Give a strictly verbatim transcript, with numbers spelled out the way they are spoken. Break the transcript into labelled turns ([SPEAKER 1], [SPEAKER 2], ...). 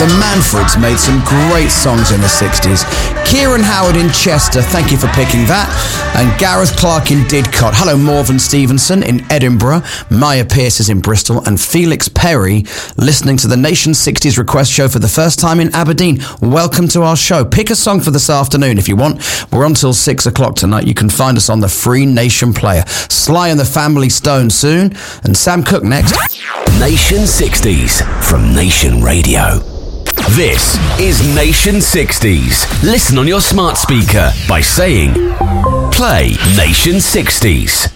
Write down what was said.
[SPEAKER 1] The Manfreds made some great songs in the sixties. Kieran Howard in Chester, thank you for picking that. And Gareth Clark in Didcot. Hello, Morven Stevenson in Edinburgh. Maya Pierce is in Bristol. And Felix Perry listening to the Nation sixties Request Show for the first time in Aberdeen. Welcome to our show. Pick a song for this afternoon if you want. We're on till six o'clock tonight. You can find us on the Free Nation player. Sly and the Family Stone soon. And Sam Cooke next.
[SPEAKER 2] Nation sixties from Nation Radio. This is Nation sixties. Listen on your smart speaker by saying, play Nation sixties.